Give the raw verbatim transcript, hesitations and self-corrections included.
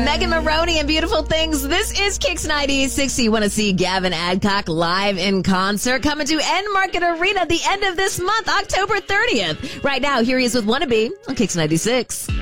Megan Maroney and Beautiful Things. This is Kicks ninety-six. You want to see Gavin Adcock live in concert coming to End Market Arena the end of this month, October thirtieth. Right now, here he is with Wannabe on Kicks ninety-six.